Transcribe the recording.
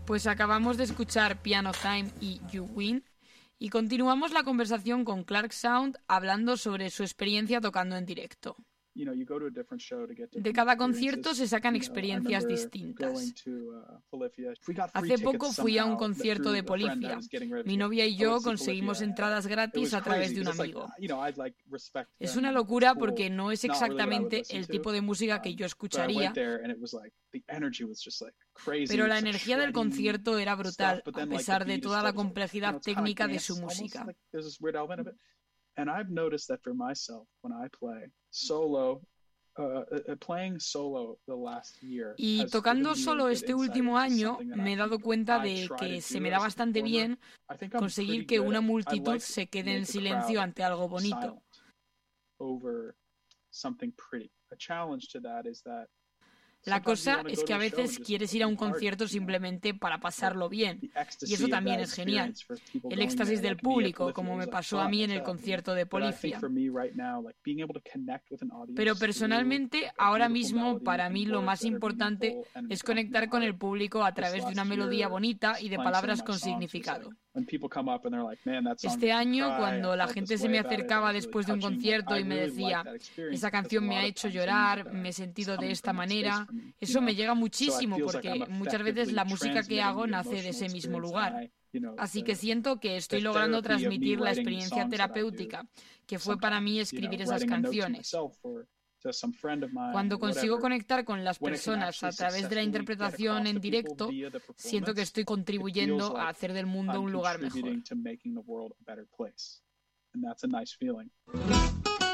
Pues acabamos de escuchar Piano Time y You Win y continuamos la conversación con Clark Sound hablando sobre su experiencia tocando en directo. De cada concierto se sacan experiencias distintas. Hace poco fui a un concierto de Polyphia. Mi novia y yo conseguimos entradas gratis a través de un amigo. Es una locura porque no es exactamente el tipo de música que yo escucharía, pero la energía del concierto era brutal, a pesar de toda la complejidad técnica de su música. Y tocando solo este último año me he dado cuenta de que se me da bastante bien conseguir que una multitud se quede en silencio ante algo bonito. La cosa es que a veces quieres ir a un concierto simplemente para pasarlo bien, y eso también es genial. El éxtasis del público, como me pasó a mí en el concierto de Polyphia. Pero personalmente, ahora mismo, para mí lo más importante es conectar con el público a través de una melodía bonita y de palabras con significado. Este año, cuando la gente se me acercaba después de un concierto y me decía, esa canción me ha hecho llorar, me he sentido de esta manera, eso me llega muchísimo porque muchas veces la música que hago nace de ese mismo lugar. Así que siento que estoy logrando transmitir la experiencia terapéutica que fue para mí escribir esas canciones. Cuando consigo conectar con las personas a través de la interpretación en directo, siento que estoy contribuyendo a hacer del mundo un lugar mejor.